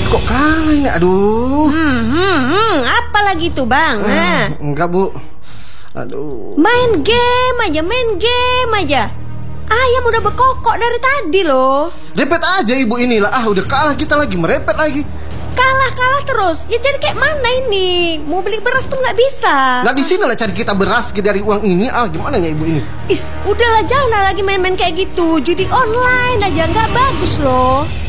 kok kalah ini, aduh. Apa lagi tuh bang? Enggak Bu. Aduh. Main game aja. Ayam udah berkokok dari tadi loh. Repet aja ibu inilah. Udah kalah kita lagi, merepet lagi. Kalah terus. Ya jadi kayak mana ini? Mau beli beras pun nggak bisa. Nah di sini lah cari kita beras dari uang ini. Gimana ya ibu ini? Udahlah jangan lagi main-main kayak gitu. Judi online aja nggak bagus loh.